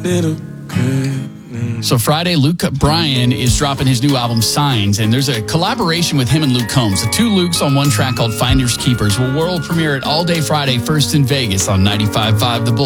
So Friday, Luke Bryan is dropping his new album, Signs, and there's a collaboration with him and Luke Combs. The two Lukes on one track called Finders Keepers will world premiere it all day Friday, first in Vegas on 95.5 The Bull.